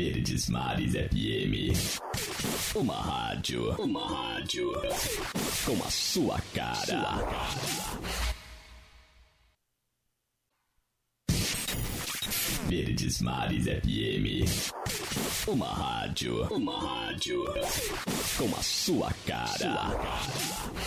Verdes Mares FM. Uma rádio com a sua cara. Verdes Mares FM. Uma rádio com a sua cara.